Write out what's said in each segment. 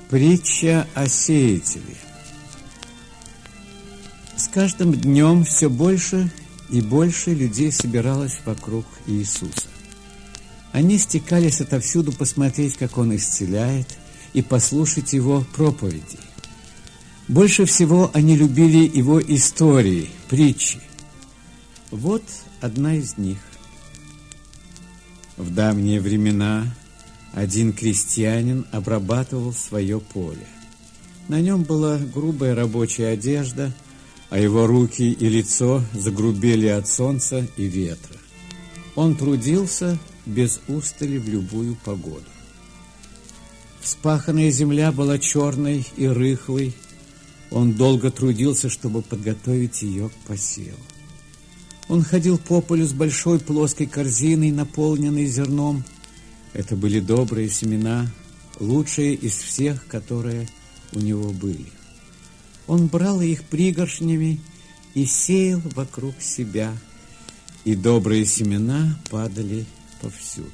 Притча о сеятеле. С каждым днем все больше и больше людей собиралось вокруг Иисуса. Они стекались отовсюду посмотреть, как Он исцеляет, и послушать Его проповеди. Больше всего они любили Его истории, притчи. Вот одна из них. В давние времена один крестьянин обрабатывал свое поле. На нем была грубая рабочая одежда, а его руки и лицо загрубели от солнца и ветра. Он трудился без устали в любую погоду. Вспаханная земля была черной и рыхлой. Он долго трудился, чтобы подготовить ее к посеву. Он ходил по полю с большой плоской корзиной, наполненной зерном. Это были добрые семена, лучшие из всех, которые у него были. Он брал их пригоршнями и сеял вокруг себя, и добрые семена падали повсюду.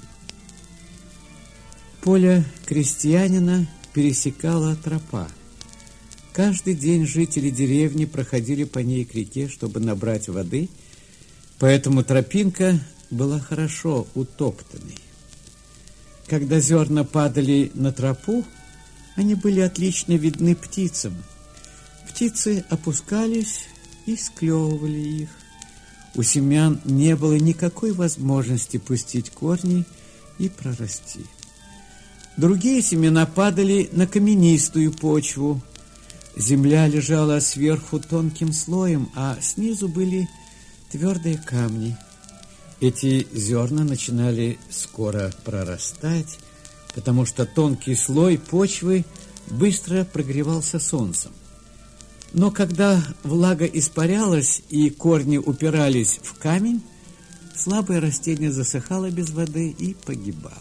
Поле крестьянина пересекала тропа. Каждый день жители деревни проходили по ней к реке, чтобы набрать воды, поэтому тропинка была хорошо утоптанной. Когда зерна падали на тропу, они были отлично видны птицам. Птицы опускались и склевывали их. У семян не было никакой возможности пустить корни и прорасти. Другие семена падали на каменистую почву. Земля лежала сверху тонким слоем, а снизу были твердые камни. Эти зерна начинали скоро прорастать, потому что тонкий слой почвы быстро прогревался солнцем. Но когда влага испарялась и корни упирались в камень, слабое растение засыхало без воды и погибало.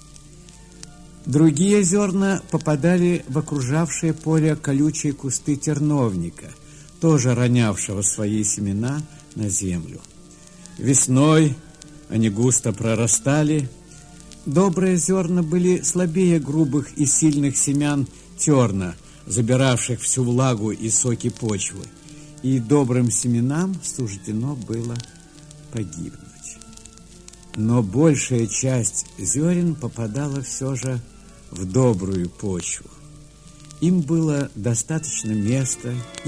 Другие зерна попадали в окружавшее поле колючие кусты терновника, тоже ронявшего свои семена на землю. Весной они густо прорастали. Добрые зерна были слабее грубых и сильных семян терна, забиравших всю влагу и соки почвы, и добрым семенам суждено было погибнуть. Но большая часть зерен попадала все же в добрую почву. Им было достаточно места